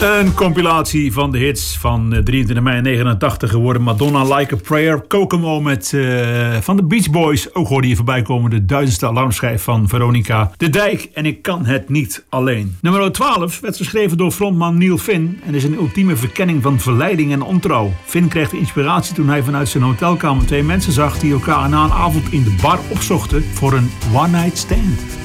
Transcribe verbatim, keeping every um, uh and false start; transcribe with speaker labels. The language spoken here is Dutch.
Speaker 1: Een compilatie van de hits van drieëntwintig mei negenentachtig geworden. Madonna, Like a Prayer, Kokomo met uh, van de Beach Boys. Ook hoorde je voorbij komen de duizendste alarmschijf van Veronica de Dijk. En ik kan het niet alleen. Nummer twaalf werd geschreven door frontman Neil Finn. En is een ultieme verkenning van verleiding en ontrouw. Finn kreeg de inspiratie toen hij vanuit zijn hotelkamer twee mensen zag die elkaar na een avond in de bar opzochten voor een one night stand.